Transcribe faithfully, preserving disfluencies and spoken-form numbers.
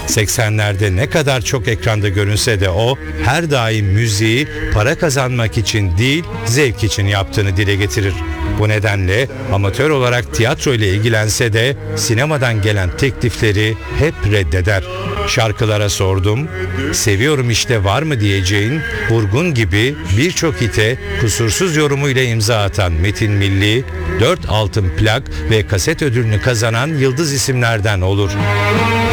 seksenlerde ne kadar çok ekranda görünse de o her daim müziği para kazanmak için değil, zevk için yaptığını dile getirir. Bu nedenle amatör olarak tiyatro ile ilgilense de sinemadan gelen teklifleri hep reddeder. Şarkılara sordum, seviyorum işte var mı diyeceğin Vurgun gibi birçok hite kusursuz yorumuyla imza atan Metin Milli, dört altın plak ve kaset ödülünü kazanan yıldız isimlerden olur.